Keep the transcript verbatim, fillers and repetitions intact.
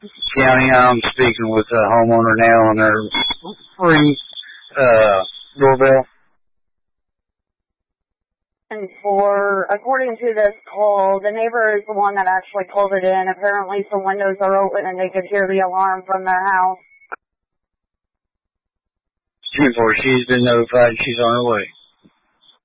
County. I'm speaking with a homeowner now on their free uh, doorbell. And for, according to this call, the neighbor is the one that actually called it in. Apparently some windows are open and they could hear the alarm from their house. She's been notified she's on her way.